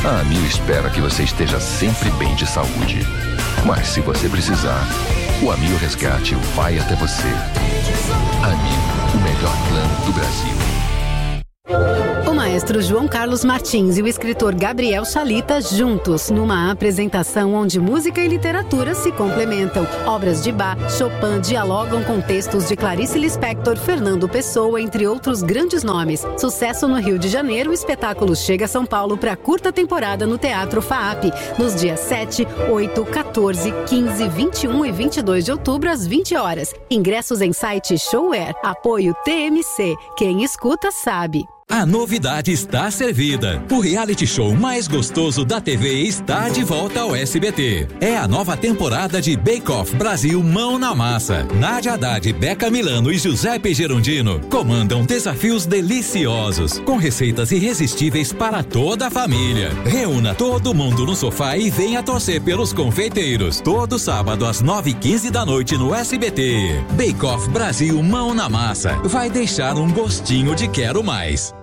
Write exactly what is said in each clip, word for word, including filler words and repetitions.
A Amil espera que você esteja sempre bem de saúde. Mas se você precisar, o Amil Resgate vai até você. Amil, o melhor plano do Brasil. O maestro João Carlos Martins e o escritor Gabriel Chalita juntos numa apresentação onde música e literatura se complementam. Obras de Bach, Chopin dialogam com textos de Clarice Lispector, Fernando Pessoa, entre outros grandes nomes. Sucesso no Rio de Janeiro, o espetáculo chega a São Paulo para curta temporada no Teatro FAAP, nos dias sete, oito, quatorze, quinze, vinte e um e vinte e dois de outubro, às vinte horas. Ingressos em site Showware. Apoio T M C. Quem escuta sabe. A novidade está servida. O reality show mais gostoso da T V está de volta ao S B T. É a nova temporada de Bake Off Brasil Mão na Massa. Nádia Haddad, Beca Milano e Giuseppe Gerondino comandam desafios deliciosos, com receitas irresistíveis para toda a família. Reúna todo mundo no sofá e venha torcer pelos confeiteiros. Todo sábado às nove e quinze da noite no S B T. Bake Off Brasil Mão na Massa. Vai deixar um gostinho de quero mais.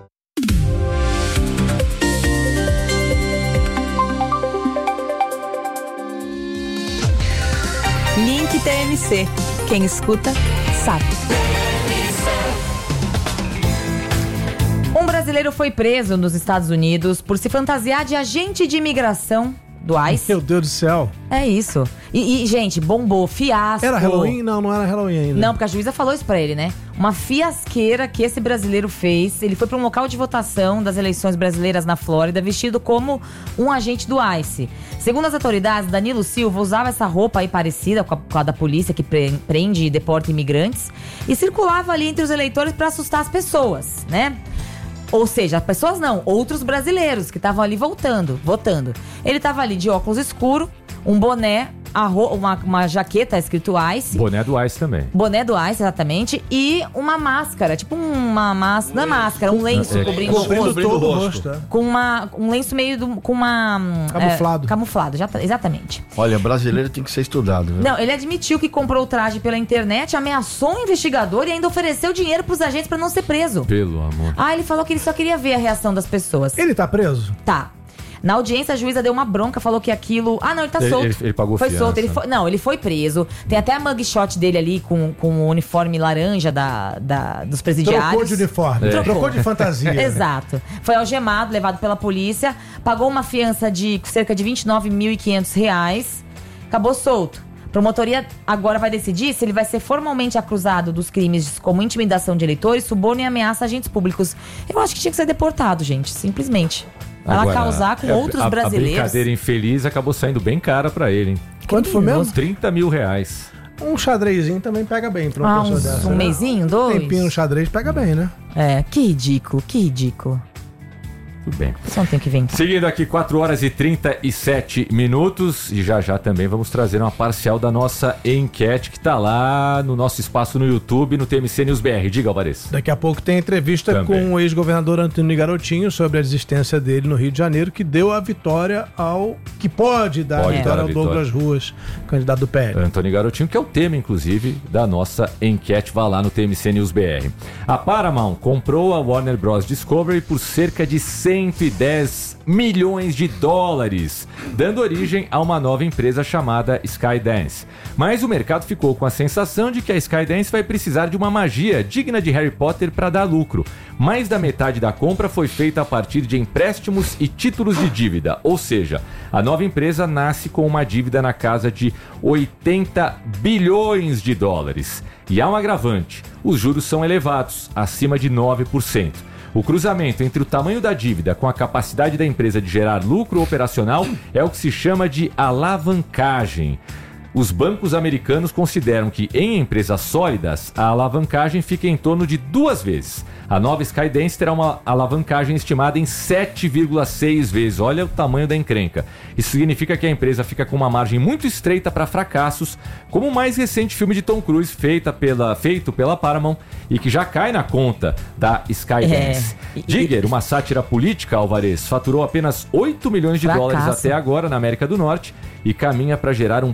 Link T M C. Quem escuta, sabe. Um brasileiro foi preso nos Estados Unidos por se fantasiar de agente de imigração do ICE. Meu Deus do céu. É isso. E, e, gente, bombou, fiasco. Era Halloween? Não, não era Halloween ainda. Não, porque a juíza falou isso pra ele, né? Uma fiasqueira que esse brasileiro fez. Ele foi pra um local de votação das eleições brasileiras na Flórida, vestido como um agente do ICE. Segundo as autoridades, Danilo Silva usava essa roupa aí parecida com a, com a da polícia que pre, prende e deporta imigrantes e circulava ali entre os eleitores pra assustar as pessoas, né? Ou seja, as pessoas não, outros brasileiros que estavam ali voltando, votando. Ele estava ali de óculos escuro, um boné, uma, uma jaqueta escrito ICE. Boné do ICE também. Boné do ICE, exatamente. E uma máscara, tipo uma máscara, não é máscara, um lenço é, cobrindo, cobrindo o rosto. todo o rosto. Com uma, um lenço meio do, com uma... Camuflado. É, camuflado, já, exatamente. Olha, brasileiro tem que ser estudado, viu? Não, ele admitiu que comprou o traje pela internet, ameaçou o investigador e ainda ofereceu dinheiro pros agentes pra não ser preso. Pelo amor. Ah, ele falou que ele só queria ver a reação das pessoas. Ele tá preso? Tá. Na audiência, a juíza deu uma bronca, falou que aquilo... Ah, não, ele tá ele, solto. Ele, ele pagou Foi fiança. solto. Ele foi... Não, ele foi preso. Tem até a mugshot dele ali com, com o uniforme laranja da, da, dos presidiários. Trocou de uniforme. É. Trocou de fantasia. Exato. Foi algemado, levado pela polícia. Pagou uma fiança de cerca de vinte e nove mil e quinhentos reais. Acabou solto. A promotoria agora vai decidir se ele vai ser formalmente acusado dos crimes como intimidação de eleitores, suborno e ameaça a agentes públicos. Eu acho que tinha que ser deportado, gente. Simplesmente. Vai lá causar com é, outros a, brasileiros. A brincadeira infeliz acabou saindo bem cara pra ele, hein? Quanto foi mesmo? trinta mil reais. Um xadrezinho também pega bem pra uma Ah, pessoa uns, dessa. um né? mesinho, dois? Tempinho no xadrez pega bem, né? É, que ridículo, que ridículo. Tudo bem. Só não tem que vir. Seguindo aqui, quatro horas e trinta e sete minutos. E já já também vamos trazer uma parcial da nossa enquete que tá lá no nosso espaço no YouTube, no T M C News B R. Diga, Alvarez. Daqui a pouco tem entrevista Também. com o ex-governador Antônio Garotinho sobre a existência dele no Rio de Janeiro, que deu a vitória ao... que pode dar Pode a vitória dar a ao vitória. Douglas Ruas, candidato do P L. Antônio Garotinho, que é o tema, inclusive, da nossa enquete. Vá lá no T M C News B R. A Paramount comprou a Warner Bros. Discovery por cerca de cento e dez milhões de dólares, dando origem a uma nova empresa chamada Skydance. Mas o mercado ficou com a sensação de que a Skydance vai precisar de uma magia digna de Harry Potter para dar lucro. Mais da metade da compra foi feita a partir de empréstimos e títulos de dívida, ou seja, a nova empresa nasce com uma dívida na casa de oitenta bilhões de dólares. E há um agravante: os juros são elevados, acima de nove por cento. O cruzamento entre o tamanho da dívida com a capacidade da empresa de gerar lucro operacional é o que se chama de alavancagem. Os bancos americanos consideram que, em empresas sólidas, a alavancagem fica em torno de duas vezes. A nova Skydance terá uma alavancagem estimada em sete vírgula seis vezes. Olha o tamanho da encrenca. Isso significa que a empresa fica com uma margem muito estreita para fracassos, como o mais recente filme de Tom Cruise feita pela, feito pela Paramount e que já cai na conta da Skydance. É. Digger, uma sátira política, Alvarez, faturou apenas oito milhões de Fracasso. dólares até agora na América do Norte e caminha para gerar um prejuízo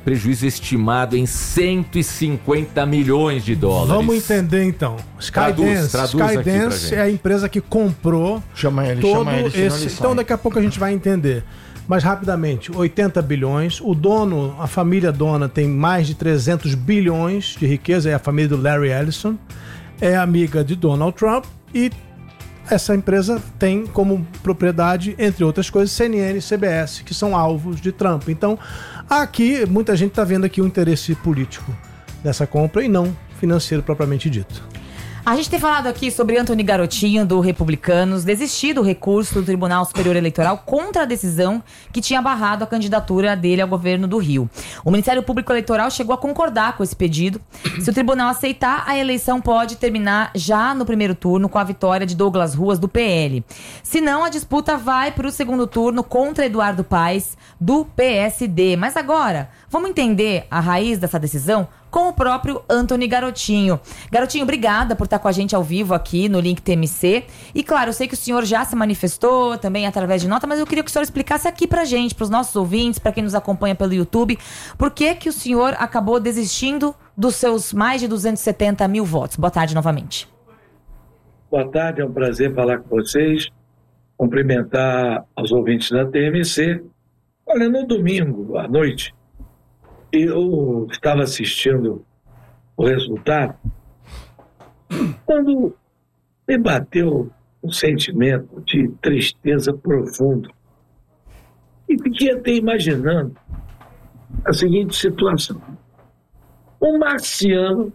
estimado em cento e cinquenta milhões de dólares. Vamos entender então. Skydance, Traduz, traduz Skydance é a empresa que comprou Chama ele, todo chama ele, senão esse... ele Então sai. daqui a pouco a gente vai entender. Mas rapidamente, oitenta bilhões. O dono, a família dona tem mais de trezentos bilhões de riqueza. É a família do Larry Ellison. É amiga de Donald Trump e essa empresa tem como propriedade, entre outras coisas, C N N e C B S, que são alvos de Trump. Então, aqui, muita gente está vendo aqui o interesse político dessa compra e não financeiro propriamente dito. A gente tem falado aqui sobre Antony Garotinho, do Republicanos, desistir do recurso do Tribunal Superior Eleitoral contra a decisão que tinha barrado a candidatura dele ao governo do Rio. O Ministério Público Eleitoral chegou a concordar com esse pedido. Se o tribunal aceitar, a eleição pode terminar já no primeiro turno com a vitória de Douglas Ruas, do P L. Se não, a disputa vai para o segundo turno contra Eduardo Paes, do P S D. Mas agora, vamos entender a raiz dessa decisão com o próprio Antony Garotinho. Garotinho, obrigada por estar com a gente ao vivo aqui no Link T M C. E claro, eu sei que o senhor já se manifestou também através de nota, mas eu queria que o senhor explicasse aqui pra gente, pros nossos ouvintes, pra quem nos acompanha pelo YouTube, por que que o senhor acabou desistindo dos seus mais de duzentos e setenta mil votos. Boa tarde novamente. Boa tarde, é um prazer falar com vocês, cumprimentar os ouvintes da T M C. Olha, no domingo à noite, eu estava assistindo o resultado quando me bateu um sentimento de tristeza profundo e fiquei até imaginando a seguinte situação: um marciano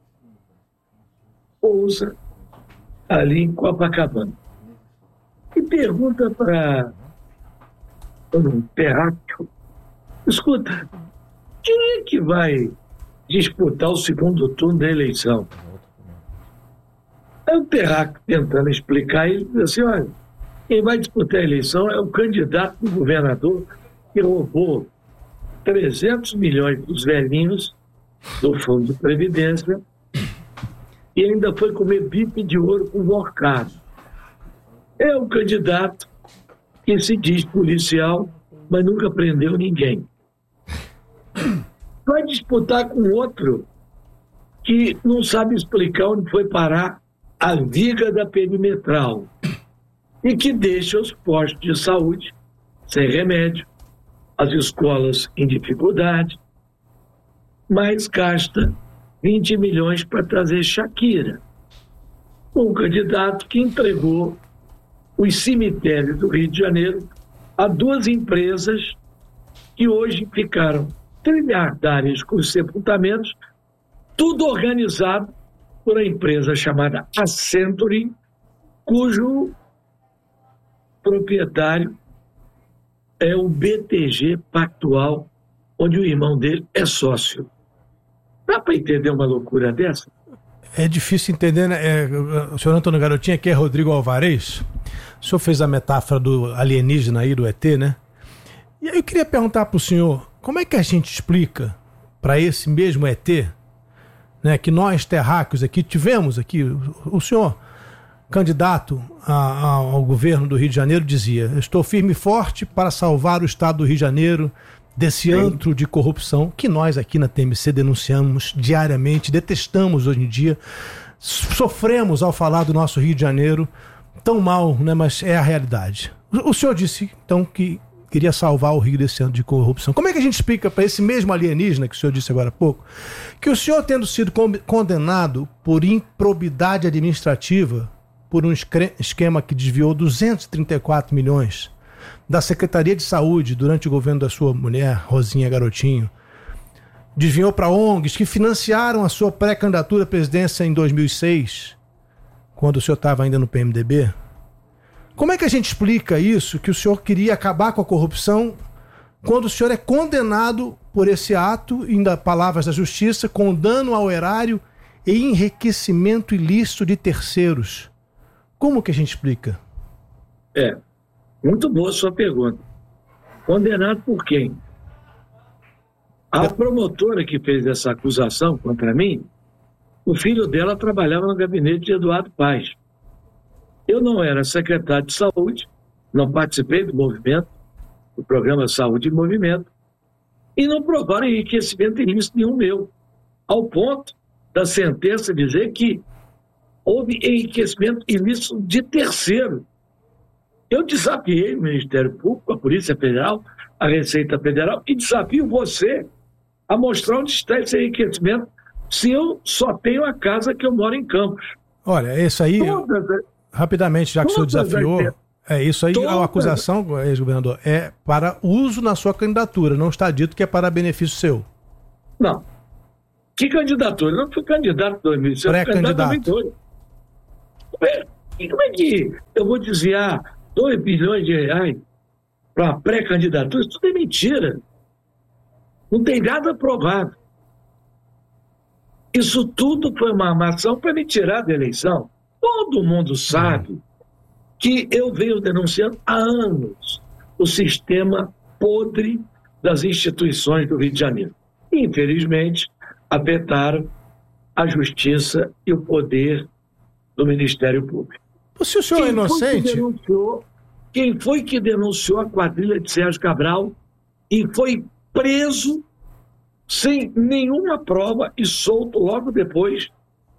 pousa ali em Copacabana e pergunta para um terráqueo: escuta, quem é que vai disputar o segundo turno da eleição? Aí o terráqueo, tentando explicar, ele diz assim: olha, quem vai disputar a eleição é o candidato do governador que roubou trezentos milhões dos velhinhos do Fundo de Previdência e ainda foi comer bife de ouro com vorcado. É o candidato que se diz policial, mas nunca prendeu ninguém. Vai disputar com outro que não sabe explicar onde foi parar a viga da perimetral e que deixa os postos de saúde sem remédio, as escolas em dificuldade, mas gasta vinte milhões para trazer Shakira, um candidato que entregou os cemitérios do Rio de Janeiro a duas empresas que hoje ficaram trilhardárias com os sepultamentos, tudo organizado por uma empresa chamada Accenture, cujo proprietário é o B T G Pactual, onde o irmão dele é sócio. Dá para entender uma loucura dessa? É difícil entender, né? É, o senhor Antony Garotinho aqui é Rodrigo Alvarez. O senhor fez a metáfora do alienígena aí, do E T, né? E aí eu queria perguntar para o senhor, como é que a gente explica para esse mesmo E T, né, que nós terráqueos aqui tivemos aqui, o, o senhor, candidato a, a, ao governo do Rio de Janeiro, dizia: estou firme e forte para salvar o estado do Rio de Janeiro desse antro de corrupção que nós aqui na T M C denunciamos diariamente, detestamos hoje em dia, sofremos ao falar do nosso Rio de Janeiro, tão mal, né, mas é a realidade. O, o senhor disse, então, que queria salvar o Rio desse ano de corrupção. Como é que a gente explica para esse mesmo alienígena que o senhor disse agora há pouco, que o senhor, tendo sido condenado por improbidade administrativa, por um esquema que desviou duzentos e trinta e quatro milhões da Secretaria de Saúde durante o governo da sua mulher, Rosinha Garotinho, desviou para O N Gs que financiaram a sua pré-candidatura à presidência em dois mil e seis, quando o senhor estava ainda no P M D B? Como é que a gente explica isso, que o senhor queria acabar com a corrupção, quando o senhor é condenado por esse ato, ainda palavras da justiça, com dano ao erário e enriquecimento ilícito de terceiros? Como que a gente explica? É, muito boa a sua pergunta. Condenado por quem? A promotora que fez essa acusação contra mim, o filho dela trabalhava no gabinete de Eduardo Paes. Eu não era secretário de saúde, não participei do movimento, do programa Saúde em Movimento, e não provaram enriquecimento ilícito nenhum meu, ao ponto da sentença dizer que houve enriquecimento ilícito de terceiro. Eu desafiei o Ministério Público, a Polícia Federal, a Receita Federal, e desafio você a mostrar onde está esse enriquecimento, se eu só tenho a casa que eu moro em Campos. Olha, isso aí, Todas, rapidamente, já que o senhor desafiou, as, é isso aí, todas, a acusação, ex-governador, é para uso na sua candidatura, não está dito que é para benefício seu. Não. Que candidatura? Eu não fui candidato em dois mil e seis, pré-candidato. em dois mil e dois. E como é que eu vou desviar dois bilhões de reais para uma pré-candidatura? Isso tudo é mentira. Não tem nada provado. Isso tudo foi uma armação para me tirar da eleição. Todo mundo sabe que eu venho denunciando há anos o sistema podre das instituições do Rio de Janeiro. Infelizmente, afetaram a justiça e o poder do Ministério Público. Se o senhor quem é inocente... Foi que denunciou, quem foi que denunciou a quadrilha de Sérgio Cabral e foi preso sem nenhuma prova e solto logo depois?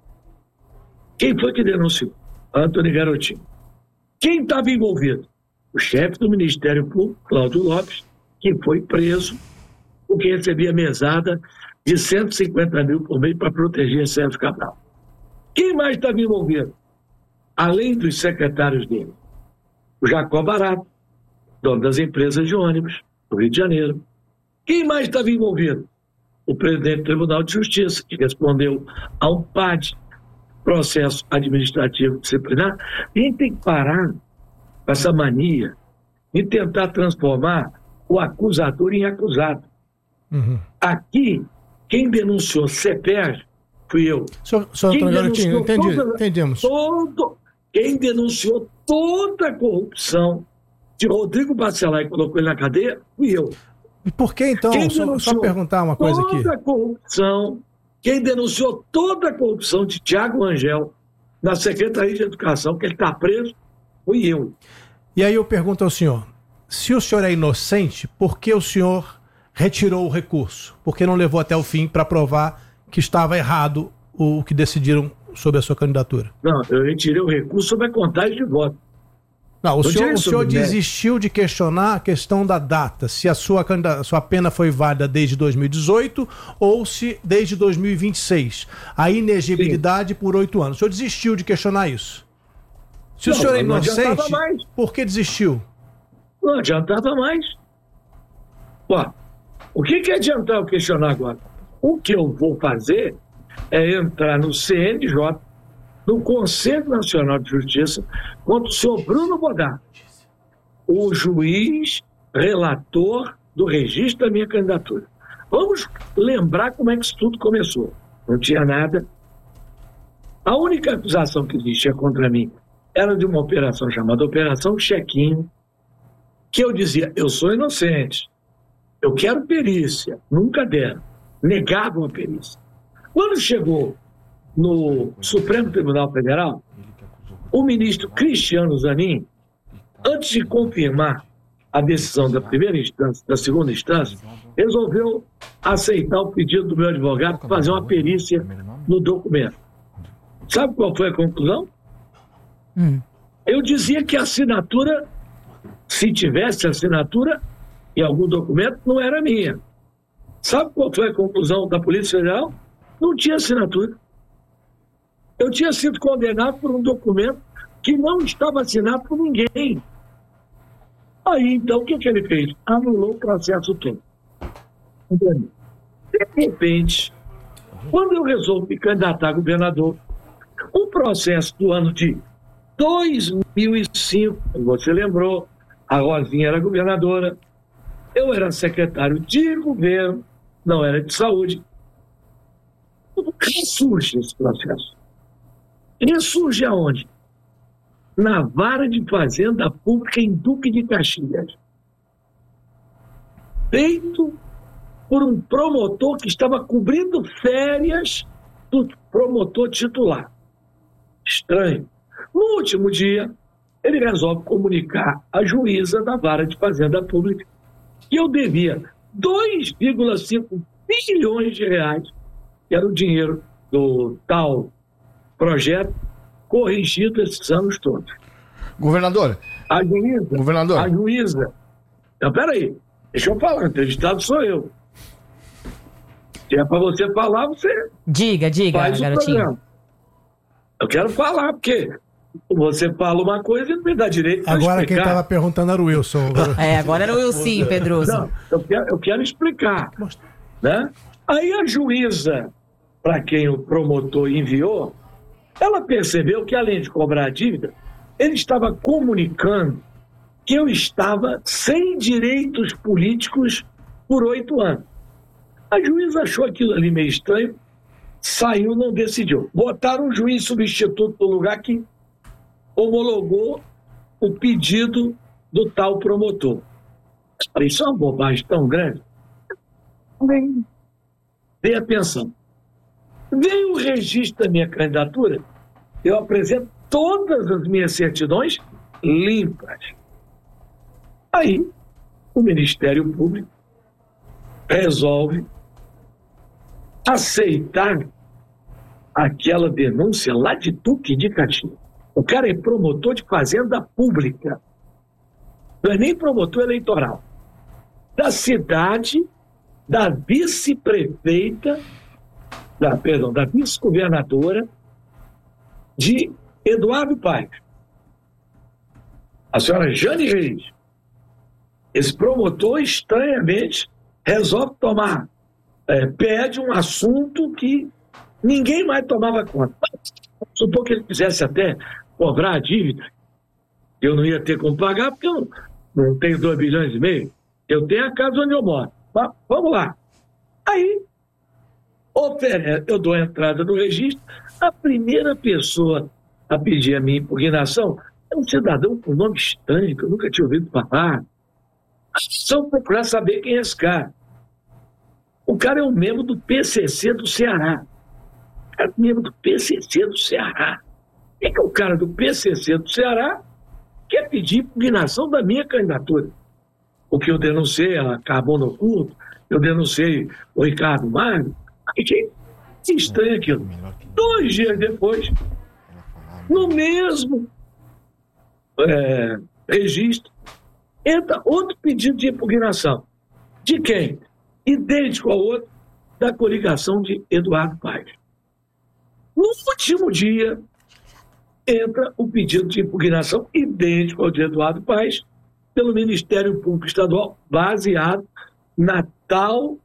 Quem foi que denunciou? Antony Garotinho. Quem estava envolvido? O chefe do Ministério Público, Cláudio Lopes, que foi preso porque recebia mesada de cento e cinquenta mil por mês para proteger Sérgio Cabral. Quem mais estava envolvido? Além dos secretários dele, o Jacó Barato, dono das empresas de ônibus do Rio de Janeiro. Quem mais estava envolvido? O presidente do Tribunal de Justiça, que respondeu a um P A D, processo administrativo disciplinar. A gente tem que parar com essa mania de tentar transformar o acusador em acusado. Uhum. Aqui, quem denunciou CEPER fui eu. Senhor, senhor Antônio Garotinho, entendi, toda, entendemos. Todo, quem denunciou toda a corrupção de Rodrigo Bacelar e colocou ele na cadeia fui eu. E por que então? Só, só perguntar uma coisa aqui. Toda a corrupção, quem denunciou toda a corrupção de Tiago Rangel na Secretaria de Educação, que ele está preso, fui eu. E aí eu pergunto ao senhor, se o senhor é inocente, por que o senhor retirou o recurso? Por que não levou até o fim para provar que estava errado o que decidiram sobre a sua candidatura? Não, eu retirei o recurso sobre a contagem de votos. Não, o eu senhor, o senhor desistiu de questionar a questão da data, se a sua, a sua pena foi válida desde dois mil e dezoito ou se desde dois mil e vinte e seis. A inegibilidade Sim. por oito anos. O senhor desistiu de questionar isso? Se não, o senhor é inocente, por que desistiu? Não adiantava mais. Ó, o que, que adianta eu questionar agora? O que eu vou fazer é entrar no C N J, no Conselho Nacional de Justiça, contra o senhor Bruno Bodar, o juiz relator do registro da minha candidatura. Vamos lembrar como é que isso tudo começou. Não tinha nada. A única acusação que existia contra mim era de uma operação chamada Operação Chequinho, que eu dizia, eu sou inocente, eu quero perícia, nunca deram, negavam a perícia. Quando chegou no Supremo Tribunal Federal, o ministro Cristiano Zanin, antes de confirmar a decisão da primeira instância, da segunda instância, resolveu aceitar o pedido do meu advogado para fazer uma perícia no documento. Sabe qual foi a conclusão? Hum. Eu dizia que a assinatura, se tivesse assinatura em algum documento, não era minha. Sabe qual foi a conclusão da Polícia Federal? Não tinha assinatura. Eu tinha sido condenado por um documento que não estava assinado por ninguém. Aí, então, o que, que ele fez? Anulou o processo todo. De repente, quando eu resolvo me candidatar a governador, o processo do ano de dois mil e cinco, você lembrou, a Rosinha era governadora, eu era secretário de governo, não era de saúde. Ressurge esse processo. Ressurge aonde? Na Vara de Fazenda Pública em Duque de Caxias. Feito por um promotor que estava cobrindo férias do promotor titular. Estranho. No último dia, ele resolve comunicar à juíza da Vara de Fazenda Pública que eu devia dois vírgula cinco bilhões de reais, que era o dinheiro do tal projeto, corrigido esses anos todos. Governador. A juíza... Governador. A juíza... Então, peraí. Deixa eu falar. O entrevistado sou eu. Se é para você falar, você... Diga, diga, faz garotinho. Programa. Eu quero falar, porque você fala uma coisa e não me dá direito para Agora explicar. quem estava perguntando era o Wilson. É, agora era o Wilson, Pedroso. Não, eu quero, eu quero explicar. Né? Aí a juíza, para quem o promotor enviou, ela percebeu que, além de cobrar a dívida, ele estava comunicando que eu estava sem direitos políticos por oito anos. A juíza achou aquilo ali meio estranho, saiu, não decidiu. Botaram um juiz substituto no lugar que homologou o pedido do tal promotor. Isso é uma bobagem tão grande. Dei atenção. Veio o registro da minha candidatura, eu apresento todas as minhas certidões limpas. Aí, o Ministério Público resolve aceitar aquela denúncia lá de Duque de Caxias. O cara é promotor de fazenda pública. Não é nem promotor eleitoral. Da cidade, da vice-prefeita, da, perdão, da vice-governadora de Eduardo Paes. A senhora Jane Reis. Esse promotor, estranhamente, resolve tomar, é, pede um assunto que ninguém mais tomava conta. Supor que ele quisesse até cobrar a dívida, eu não ia ter como pagar, porque eu não tenho dois bilhões e meio. Eu tenho a casa onde eu moro. Mas, vamos lá. Aí, eu dou a entrada no registro. A primeira pessoa a pedir a minha impugnação é um cidadão com nome estranho, que eu nunca tinha ouvido falar. Só procurar saber quem é esse cara. O cara é um membro do P C C do Ceará. O cara é um membro do P C C do Ceará. É que o cara do P C C do Ceará quer pedir impugnação da minha candidatura. O que eu denunciei, ela acabou no culto, eu denunciei o Ricardo Magno. Que estranho aquilo. Dois dias depois, no mesmo é, registro, entra outro pedido de impugnação. De quem? Idêntico ao outro, da coligação de Eduardo Paes. No último dia, entra o pedido de impugnação idêntico ao de Eduardo Paes, pelo Ministério Público Estadual, baseado na tal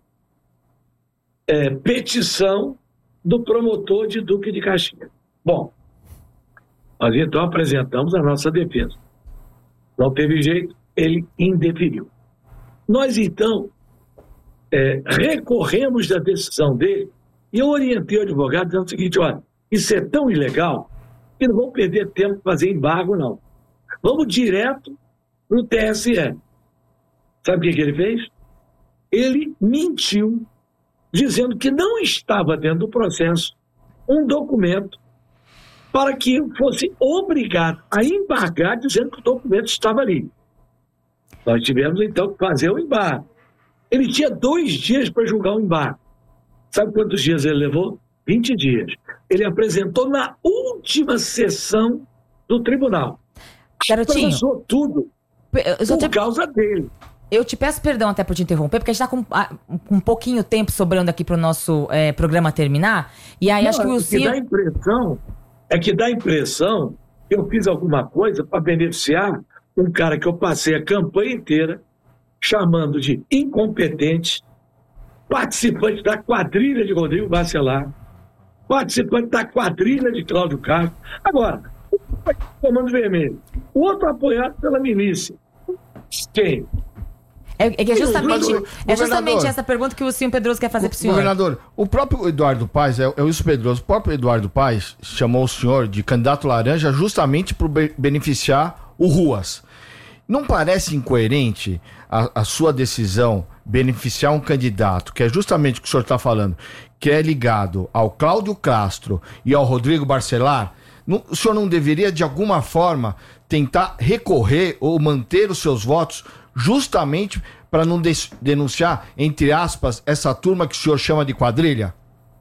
é, petição do promotor de Duque de Caxias. Bom, nós então apresentamos a nossa defesa. Não teve jeito, ele indeferiu. Nós então é, recorremos da decisão dele e eu orientei o advogado dizendo o seguinte: olha, isso é tão ilegal que não vamos perder tempo para fazer embargo, não. Vamos direto no T S E. Sabe o que, que ele fez? Ele mentiu, dizendo que não estava dentro do processo um documento para que fosse obrigado a embargar, dizendo que o documento estava ali. Nós tivemos, então, que fazer o embargo. Ele tinha dois dias para julgar o embargo. Sabe quantos dias ele levou? vinte dias. Ele apresentou na última sessão do tribunal. Garotinho, passou tudo por te... causa dele. Eu te peço perdão até por te interromper, porque a gente está com ah, um pouquinho tempo sobrando aqui para o nosso é, programa terminar. E aí Não, acho que o é que dá a impressão É que dá a impressão que eu fiz alguma coisa para beneficiar um cara que eu passei a campanha inteira chamando de incompetente, participante da quadrilha de Rodrigo Bacelar, participante da quadrilha de Cláudio Castro. Agora, o Comando Vermelho, o outro apoiado pela milícia. Quem? É, é que é justamente, Governador, é justamente essa pergunta que o senhor Pedroso quer fazer para o senhor. Governador, o próprio Eduardo Paes, é, é o Wilson Pedroso, o próprio Eduardo Paes chamou o senhor de candidato laranja justamente para beneficiar o Ruas. Não parece incoerente a, a sua decisão beneficiar um candidato, que é justamente o que o senhor está falando, que é ligado ao Cláudio Castro e ao Rodrigo Bacelar? Não, o senhor não deveria, de alguma forma, tentar recorrer ou manter os seus votos justamente para não de- denunciar, entre aspas, essa turma que o senhor chama de quadrilha?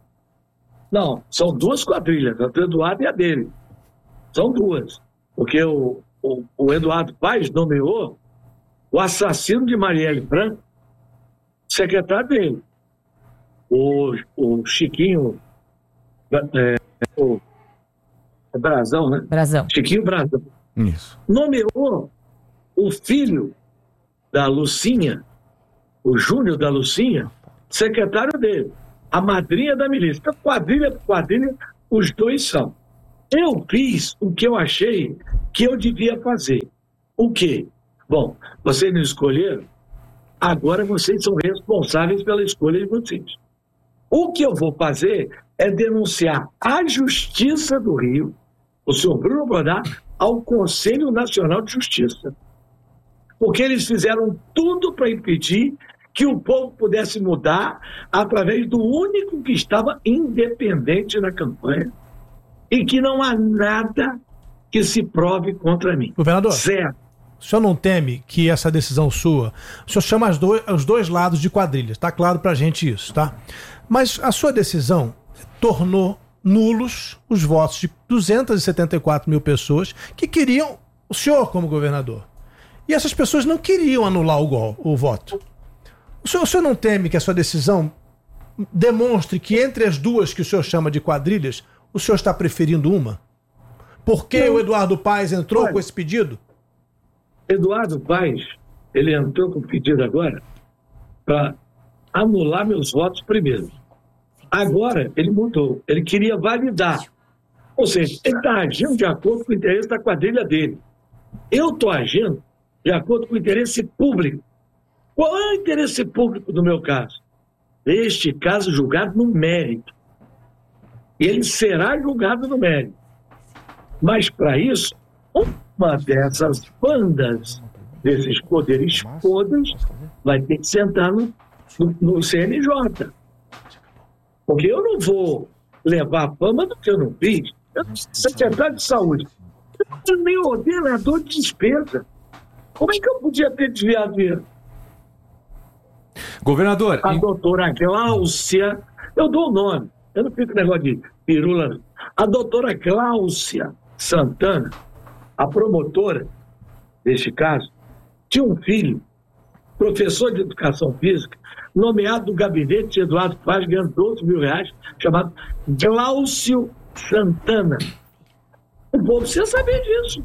Não, são duas quadrilhas, a do Eduardo e a dele. São duas. Porque o, o, o Eduardo Paes nomeou o assassino de Marielle Franco secretário dele. O, o Chiquinho... É, o, é Brazão, né? Brazão. Chiquinho Brazão. Isso. Nomeou o filho da Lucinha, o Júnior da Lucinha, secretário dele. A madrinha da milícia. Então, quadrilha por quadrilha, os dois são. Eu fiz o que eu achei que eu devia fazer. O quê? Bom, vocês me escolheram, agora vocês são responsáveis pela escolha de vocês. O que eu vou fazer é denunciar a Justiça do Rio, o senhor Bruno Godard, ao Conselho Nacional de Justiça. Porque eles fizeram tudo para impedir que o povo pudesse mudar através do único que estava independente na campanha e que não há nada que se prove contra mim. Governador, Zero. o senhor não teme que essa decisão sua, o senhor chama as dois, os dois lados de quadrilhas, tá claro pra gente isso, tá? Mas a sua decisão tornou nulos os votos de duzentas e setenta e quatro mil pessoas que queriam o senhor como governador. E essas pessoas não queriam anular o, gol, o voto. O senhor, o senhor não teme que a sua decisão demonstre que entre as duas que o senhor chama de quadrilhas, o senhor está preferindo uma? Por que não. O Eduardo Paes entrou Olha, com esse pedido? Eduardo Paes, ele entrou com o pedido agora para anular meus votos primeiro. Agora, ele mudou. Ele queria validar. Ou seja, ele está agindo de acordo com o interesse da quadrilha dele. Eu estou agindo de acordo com o interesse público. Qual é o interesse público do meu caso? Este caso julgado no mérito. Ele será julgado no mérito. Mas, para isso, uma dessas bandas, desses poderes todos, vai ter que sentar no, no, no C N J. Porque eu não vou levar a fama do que eu não fiz. Eu sou secretário de saúde. Eu não sou nem ordenador de despesa. Como é que eu podia ter desviado dinheiro? Governador... A doutora Gláucia, eu dou o nome, eu não fico com negócio de pirula. A doutora Gláucia Santana, a promotora deste caso, tinha um filho, professor de educação física, nomeado do gabinete de Eduardo Paes, ganhando doze mil reais, chamado Gláucio Santana. O povo precisa saber disso.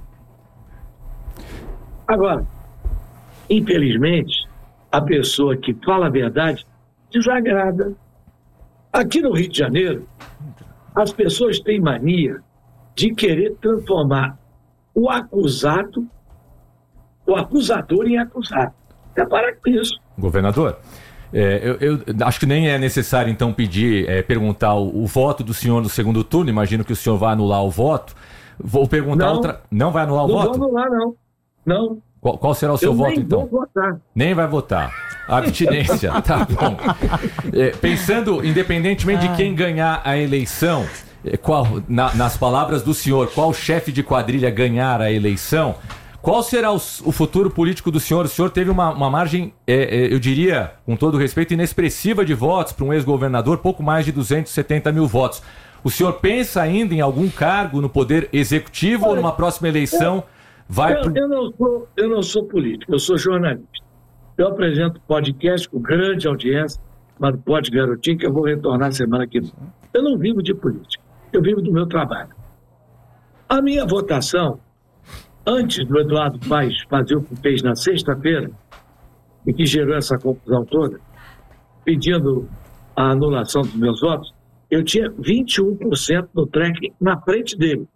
Agora, infelizmente, a pessoa que fala a verdade desagrada. Aqui no Rio de Janeiro, as pessoas têm mania de querer transformar o acusado, o acusador em acusado. É para com isso. Governador, é, eu, eu acho que nem é necessário, então, pedir, é, perguntar o, o voto do senhor no segundo turno. Imagino que o senhor vai anular o voto. Vou perguntar não, outra... Não vai anular o não voto? Não vou anular, não. Não. Qual, qual será o seu eu voto, nem então? Vou votar. Nem vai votar. Abstinência, tá bom. É, pensando, independentemente de quem ganhar a eleição, qual, na, nas palavras do senhor, qual chefe de quadrilha ganhar a eleição, qual será o, o futuro político do senhor? O senhor teve uma, uma margem, é, é, eu diria, com todo respeito, inexpressiva de votos para um ex-governador, pouco mais de duzentos e setenta mil votos. O senhor pensa ainda em algum cargo no Poder Executivo Olha, ou numa próxima eleição? Vai eu, pro... eu, não sou, eu não sou político, eu sou jornalista. Eu apresento podcast com grande audiência, chamado Pod Garotinho, que eu vou retornar semana que vem. Eu não vivo de política, eu vivo do meu trabalho. A minha votação, antes do Eduardo Paes fazer o que fez na sexta-feira, e que gerou essa confusão toda, pedindo a anulação dos meus votos, eu tinha vinte e um por cento no tracking na frente dele.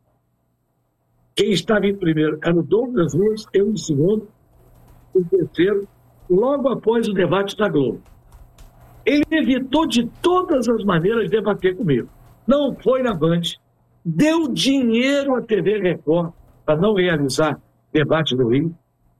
Quem estava em primeiro era o Douglas Ruas, eu em segundo, em terceiro, logo após o debate da Globo. Ele evitou de todas as maneiras debater comigo. Não foi na Band, deu dinheiro à T V Record para não realizar debate no Rio.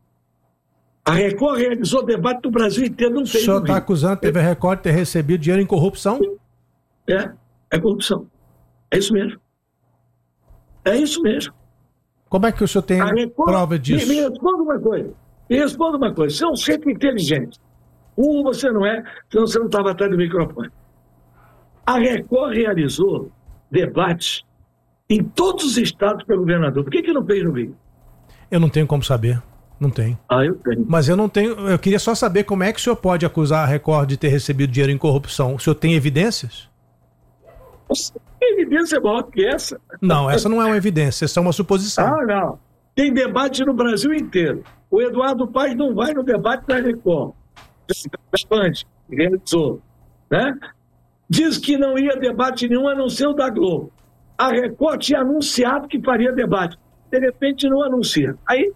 A Record realizou debate do Brasil inteiro, não fez. O senhor está acusando a T V Record de ter recebido dinheiro em corrupção? É, é corrupção. É isso mesmo. É isso mesmo. Como é que o senhor tem Record, prova disso? Me, me responda uma coisa. Me responda uma coisa, você é um ser inteligente. Um, você não é, senão você não estava atrás do microfone. A Record realizou debates em todos os estados pelo governador. Por que que não fez no Rio? Eu não tenho como saber. Não tenho. Ah, eu tenho. Mas eu não tenho. Eu queria só saber como é que o senhor pode acusar a Record de ter recebido dinheiro em corrupção. O senhor tem evidências? Evidência é maior que essa. Não, essa não é uma evidência, essa é uma suposição. Ah, não. Tem debate no Brasil inteiro. O Eduardo Paes não vai no debate da Record. Realizou. Né? Diz que não ia debate nenhum, a não ser o da Globo. A Record tinha anunciado que faria debate. De repente não anuncia. Aí